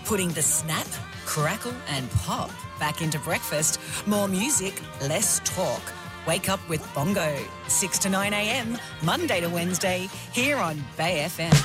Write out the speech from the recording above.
Putting the snap, crackle and pop back into breakfast. More music, less talk. Wake up with Bongo. 6 to 9 a.m, Monday to Wednesday, here on Bay FM.